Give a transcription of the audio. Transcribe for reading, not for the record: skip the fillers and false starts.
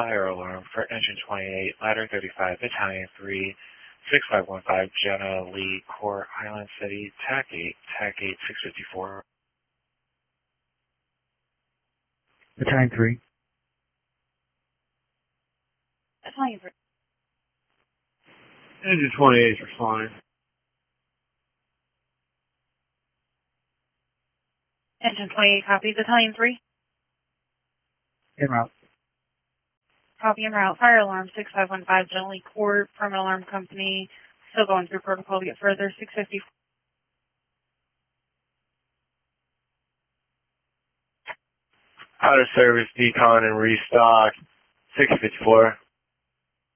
fire alarm for engine 28, ladder 35, battalion 3, 6515, Jenna Lee, Core Island City, TAC 8, TAC 8, 654. Battalion 3. Battalion 3. Engine 28 is responding. Engine 28, copy. Battalion 3. En route. Copy en route. Fire alarm 6515, Jenna Lee Court, Permanent Alarm Company. Still going through protocol to get further. 654. Out of service, decon, and restock. 654.